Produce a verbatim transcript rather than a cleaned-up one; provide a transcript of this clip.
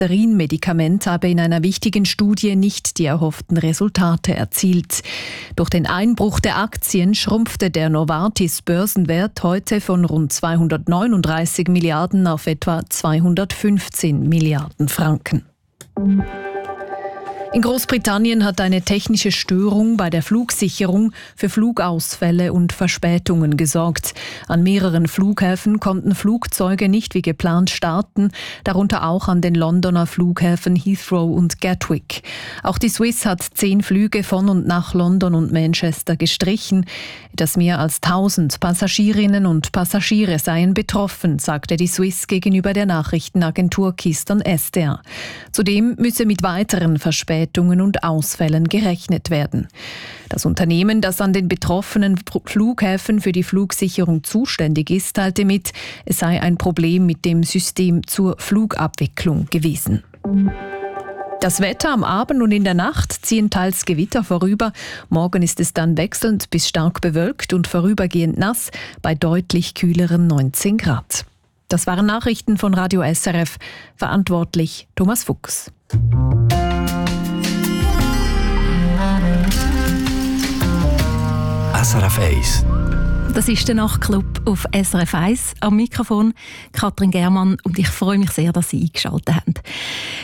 Medikament habe in einer wichtigen Studie nicht die erhofften Resultate erzielt. Durch den Einbruch der Aktien schrumpfte der Novartis-Börsenwert heute von rund zweihundertneununddreißig Milliarden auf etwa zweihundertfünfzehn Milliarden Franken. In Großbritannien hat eine technische Störung bei der Flugsicherung für Flugausfälle und Verspätungen gesorgt. An mehreren Flughäfen konnten Flugzeuge nicht wie geplant starten, darunter auch an den Londoner Flughäfen Heathrow und Gatwick. Auch die Swiss hat zehn Flüge von und nach London und Manchester gestrichen. Etwas mehr als tausend Passagierinnen und Passagiere seien betroffen, sagte die Swiss gegenüber der Nachrichtenagentur Keystone S D A. Zudem müsse mit weiteren Verspätungen und Ausfällen gerechnet werden. Das Unternehmen, das an den betroffenen Flughäfen für die Flugsicherung zuständig ist, teilte mit, es sei ein Problem mit dem System zur Flugabwicklung gewesen. Das Wetter am Abend und in der Nacht ziehen teils Gewitter vorüber. Morgen ist es dann wechselnd bis stark bewölkt und vorübergehend nass bei deutlich kühleren neunzehn Grad. Das waren Nachrichten von Radio S R F. Verantwortlich Thomas Fuchs. S R F eins. Das ist der Nachtclub auf S R F eins. Am Mikrofon Katrin Germann und ich freue mich sehr, dass Sie eingeschaltet haben.